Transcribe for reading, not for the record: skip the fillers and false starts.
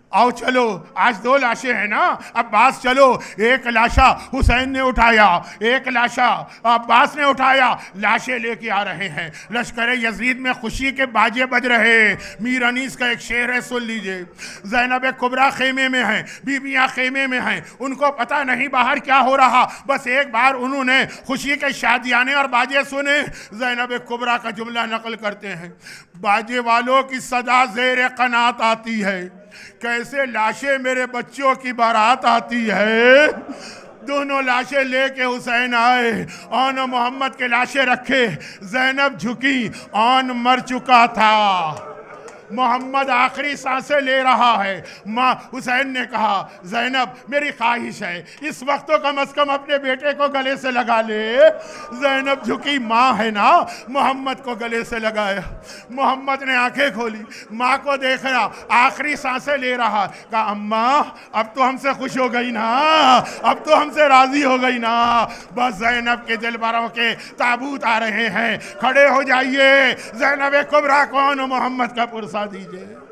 आओ चलो, आज 2 लाशें हैं ना, अब्बास चलो। एक लाशा हुसैन ने उठाया, एक लाशा अब्बास ने उठाया, लाशें लेके आ रहे हैं। लश्कर यजीद में खुशी के बाजे बज रहे। मीर अनीस का एक शेर है, सुन लीजिए। ज़ैनब कुबरा खेमे में हैं, बीबियाँ खेमे में हैं, उनको पता नहीं बाहर क्या हो रहा, बस एक बार उन्होंने खुशी के शादियाने और बाजे सुने। ज़ैनब कुबरा का जुमला नकल करते हैं, बाजे वालों की सदा ज़ेर क़नात आती है, कैसे लाशें मेरे बच्चों की बारात आती है। दोनों लाशें लेके हुसैन आए, औन मोहम्मद के लाशें रखे, ज़ैनब झुकी, औन मर चुका था, मोहम्मद आखिरी सांसें ले रहा है। माँ हुसैन ने कहा, ज़ैनब मेरी ख्वाहिश है इस वक्त तो कम से कम अपने बेटे को गले से लगा ले। ज़ैनब झुकी, माँ है ना, मोहम्मद को गले से लगाया। मोहम्मद ने आंखें खोली, माँ को देख रहा, आखिरी सांसें ले रहा। कहा, अम्मा अब तो हमसे खुश हो गई ना, अब तो हमसे राज़ी हो गई ना। बस ज़ैनब के दिलबरों के ताबूत आ रहे हैं, खड़े हो जाइए। ज़ैनब कुबरा कौन, मोहम्मद का पुरसा दीजिए।